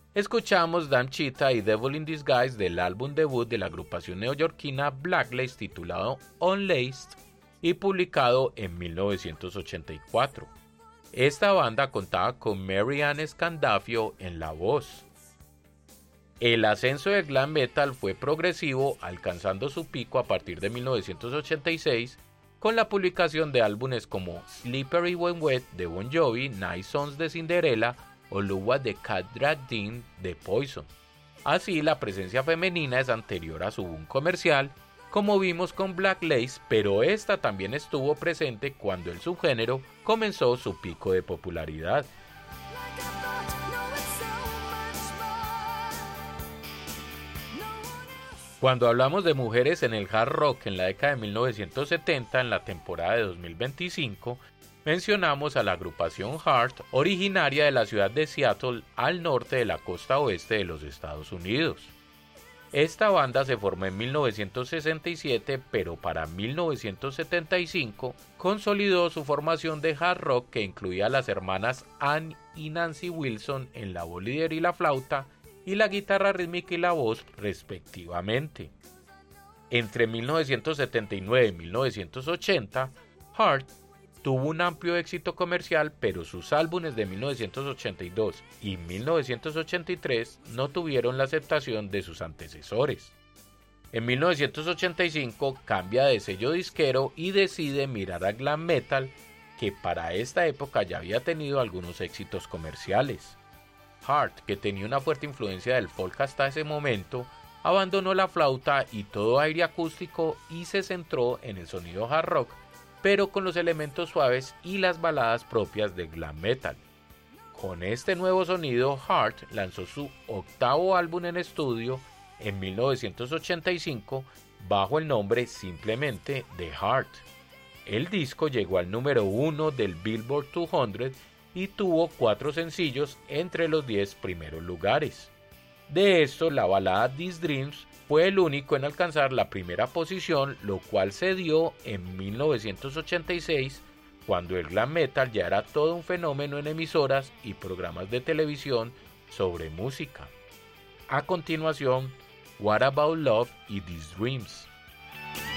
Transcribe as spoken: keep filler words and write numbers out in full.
escuchamos Damn Cheetah y Devil in Disguise del álbum debut de la agrupación neoyorquina Blacklist titulado Unlaced y publicado en mil novecientos ochenta y cuatro. Esta banda contaba con Mary Ann Scandafio en la voz. El ascenso del glam metal fue progresivo, alcanzando su pico a partir de mil novecientos ochenta y seis con la publicación de álbumes como Slippery When Wet de Bon Jovi, Nice Songs de Cinderella o Look What the Cat Dragged In de Poison. Así, la presencia femenina es anterior a su boom comercial, como vimos con Black Lace, pero esta también estuvo presente cuando el subgénero comenzó su pico de popularidad. Cuando hablamos de mujeres en el hard rock en la década de mil novecientos setenta, en la temporada de dos mil veinticinco, mencionamos a la agrupación Heart, originaria de la ciudad de Seattle, al norte de la costa oeste de los Estados Unidos. Esta banda se formó en mil novecientos sesenta y siete, pero para mil novecientos setenta y cinco consolidó su formación de hard rock que incluía a las hermanas Ann y Nancy Wilson en la voz líder y la flauta, y la guitarra rítmica y la voz, respectivamente. Entre mil novecientos setenta y nueve y mil novecientos ochenta, Heart tuvo un amplio éxito comercial, pero sus álbumes de mil novecientos ochenta y dos y mil novecientos ochenta y tres no tuvieron la aceptación de sus antecesores. En mil novecientos ochenta y cinco cambia de sello disquero y decide mirar a glam metal, que para esta época ya había tenido algunos éxitos comerciales. Heart, que tenía una fuerte influencia del folk hasta ese momento, abandonó la flauta y todo aire acústico y se centró en el sonido hard rock, pero con los elementos suaves y las baladas propias de glam metal. Con este nuevo sonido, Heart lanzó su octavo álbum en estudio en mil novecientos ochenta y cinco bajo el nombre simplemente The Heart. El disco llegó al número uno del Billboard doscientos y tuvo cuatro sencillos entre los diez primeros lugares. De esto, la balada These Dreams fue el único en alcanzar la primera posición, lo cual se dio en mil novecientos ochenta y seis, cuando el glam metal ya era todo un fenómeno en emisoras y programas de televisión sobre música. A continuación, What About Love y These Dreams.